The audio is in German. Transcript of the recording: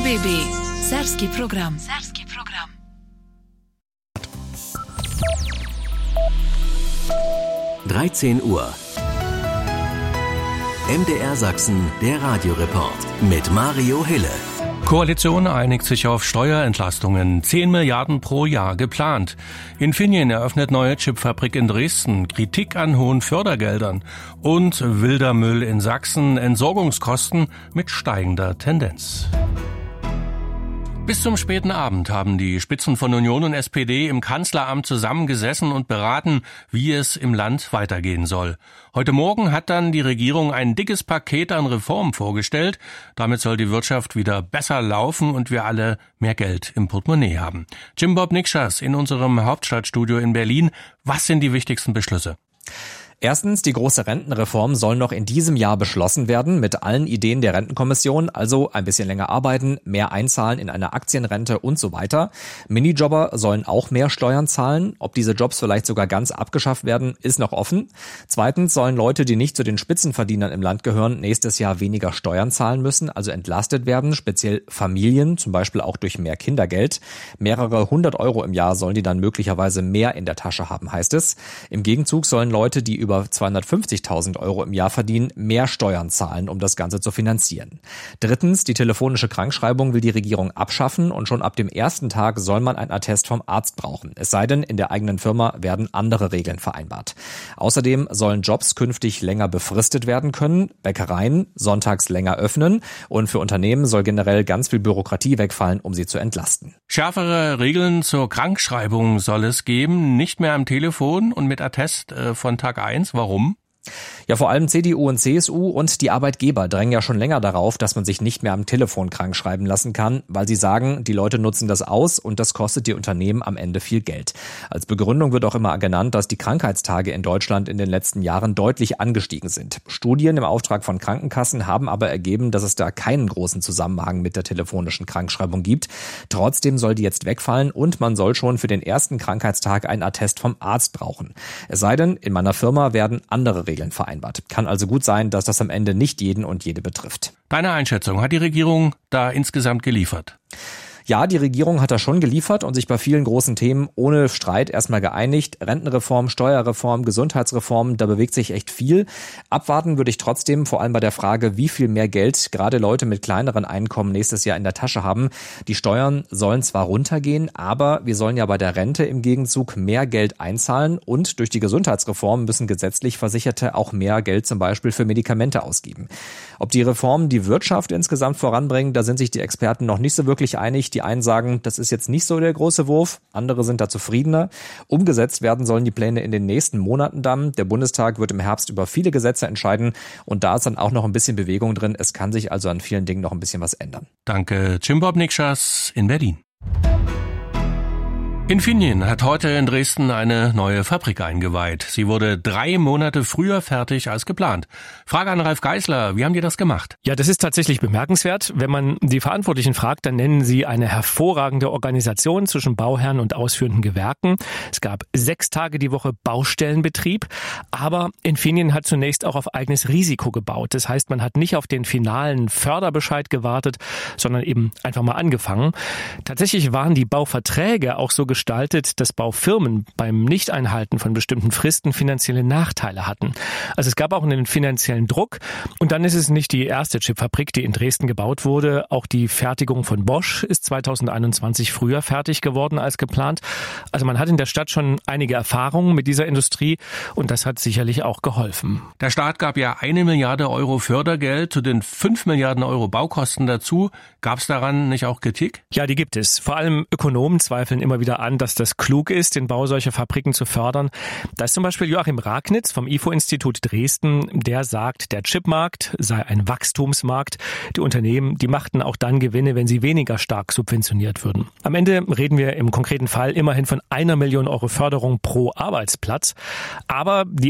ББ. Сербski program. 13 Uhr. MDR Sachsen, der Radioreport mit Mario Hille. Koalition einigt sich auf Steuerentlastungen. 10 Milliarden pro Jahr geplant. Infineon eröffnet neue Chipfabrik in Dresden. Kritik an hohen Fördergeldern. Und wilder Müll in Sachsen. Entsorgungskosten mit steigender Tendenz. Bis zum späten Abend haben die Spitzen von Union und SPD im Kanzleramt zusammengesessen und beraten, wie es im Land weitergehen soll. Heute Morgen hat dann die Regierung ein dickes Paket an Reformen vorgestellt. Damit soll die Wirtschaft wieder besser laufen und wir alle mehr Geld im Portemonnaie haben. Jim Bob Nikschas in unserem Hauptstadtstudio in Berlin. Was sind die wichtigsten Beschlüsse? Erstens, die große Rentenreform soll noch in diesem Jahr beschlossen werden mit allen Ideen der Rentenkommission, also ein bisschen länger arbeiten, mehr einzahlen in eine Aktienrente und so weiter. Minijobber sollen auch mehr Steuern zahlen. Ob diese Jobs vielleicht sogar ganz abgeschafft werden, ist noch offen. Zweitens sollen Leute, die nicht zu den Spitzenverdienern im Land gehören, nächstes Jahr weniger Steuern zahlen müssen, also entlastet werden, speziell Familien, zum Beispiel auch durch mehr Kindergeld. Mehrere 100 Euro im Jahr sollen die dann möglicherweise mehr in der Tasche haben, heißt es. Im Gegenzug sollen Leute, die über 250.000 Euro im Jahr verdienen, mehr Steuern zahlen, um das Ganze zu finanzieren. Drittens, die telefonische Krankschreibung will die Regierung abschaffen und schon ab dem ersten Tag soll man einen Attest vom Arzt brauchen. Es sei denn, in der eigenen Firma werden andere Regeln vereinbart. Außerdem sollen Jobs künftig länger befristet werden können, Bäckereien sonntags länger öffnen und für Unternehmen soll generell ganz viel Bürokratie wegfallen, um sie zu entlasten. Schärfere Regeln zur Krankschreibung soll es geben, nicht mehr am Telefon und mit Attest von Tag 1. Warum? Ja, vor allem CDU und CSU und die Arbeitgeber drängen ja schon länger darauf, dass man sich nicht mehr am Telefon krank schreiben lassen kann, weil sie sagen, die Leute nutzen das aus und das kostet die Unternehmen am Ende viel Geld. Als Begründung wird auch immer genannt, dass die Krankheitstage in Deutschland in den letzten Jahren deutlich angestiegen sind. Studien im Auftrag von Krankenkassen haben aber ergeben, dass es da keinen großen Zusammenhang mit der telefonischen Krankschreibung gibt. Trotzdem soll die jetzt wegfallen und man soll schon für den ersten Krankheitstag einen Attest vom Arzt brauchen. Es sei denn, in meiner Firma werden andere Regeln vereinbart. Kann also gut sein, dass das am Ende nicht jeden und jede betrifft. Deine Einschätzung, hat die Regierung da insgesamt geliefert? Ja, die Regierung hat da schon geliefert und sich bei vielen großen Themen ohne Streit erstmal geeinigt. Rentenreform, Steuerreform, Gesundheitsreform, da bewegt sich echt viel. Abwarten würde ich trotzdem, vor allem bei der Frage, wie viel mehr Geld gerade Leute mit kleineren Einkommen nächstes Jahr in der Tasche haben. Die Steuern sollen zwar runtergehen, aber wir sollen ja bei der Rente im Gegenzug mehr Geld einzahlen und durch die Gesundheitsreform müssen gesetzlich Versicherte auch mehr Geld zum Beispiel für Medikamente ausgeben. Ob die Reformen die Wirtschaft insgesamt voranbringen, da sind sich die Experten noch nicht so wirklich einig. Die einen sagen, das ist jetzt nicht so der große Wurf, andere sind da zufriedener. Umgesetzt werden sollen die Pläne in den nächsten Monaten dann. Der Bundestag wird im Herbst über viele Gesetze entscheiden und da ist dann auch noch ein bisschen Bewegung drin. Es kann sich also an vielen Dingen noch ein bisschen was ändern. Danke, Jim Bob Nikschas in Berlin. Infineon hat heute in Dresden eine neue Fabrik eingeweiht. Sie wurde 3 Monate früher fertig als geplant. Frage an Ralf Geisler, wie haben die das gemacht? Ja, das ist tatsächlich bemerkenswert. Wenn man die Verantwortlichen fragt, dann nennen sie eine hervorragende Organisation zwischen Bauherren und ausführenden Gewerken. Es gab 6 Tage die Woche Baustellenbetrieb, aber Infineon hat zunächst auch auf eigenes Risiko gebaut. Das heißt, man hat nicht auf den finalen Förderbescheid gewartet, sondern eben einfach mal angefangen. Tatsächlich waren die Bauverträge auch so gestaltet, dass Baufirmen beim Nichteinhalten von bestimmten Fristen finanzielle Nachteile hatten. Also es gab auch einen finanziellen Druck und dann ist es nicht die erste Chipfabrik, die in Dresden gebaut wurde. Auch die Fertigung von Bosch ist 2021 früher fertig geworden als geplant. Also man hat in der Stadt schon einige Erfahrungen mit dieser Industrie und das hat sicherlich auch geholfen. Der Staat gab ja 1 Milliarde Euro Fördergeld zu den 5 Milliarden Euro Baukosten dazu. Gab es daran nicht auch Kritik? Ja, die gibt es. Vor allem Ökonomen zweifeln immer wieder an, dass das klug ist, den Bau solcher Fabriken zu fördern. Da ist zum Beispiel Joachim Ragnitz vom IFO-Institut Dresden, der sagt, der Chipmarkt sei ein Wachstumsmarkt. Die Unternehmen, die machten auch dann Gewinne, wenn sie weniger stark subventioniert würden. Am Ende reden wir im konkreten Fall immerhin von 1 Million Euro Förderung pro Arbeitsplatz. Aber die